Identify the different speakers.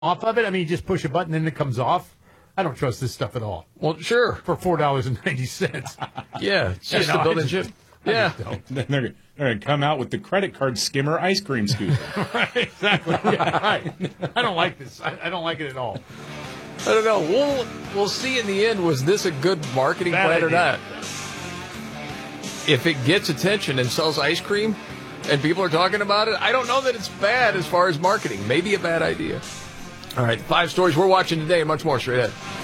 Speaker 1: off of it? I mean, you just push a button and it comes off. I don't trust this stuff at all.
Speaker 2: Well, sure.
Speaker 1: For $4.90.
Speaker 2: Yeah, it's just a built-in chip. Yeah.
Speaker 3: Then they're going to come out with the credit card skimmer ice cream scooter.
Speaker 1: Right, exactly. Yeah, right. I don't like this. I don't like it at all.
Speaker 2: I don't know. We'll see in the end, was this a good marketing plan or not? If it gets attention and sells ice cream and people are talking about it, I don't know that it's bad as far as marketing. Maybe a bad idea. All right, 5 stories we're watching today and much more straight ahead.